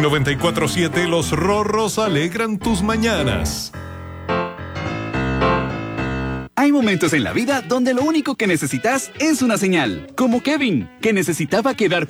En 94.7 los Rorros alegran tus mañanas. Hay momentos en la vida donde lo único que necesitas es una señal, como Kevin, que necesitaba quedar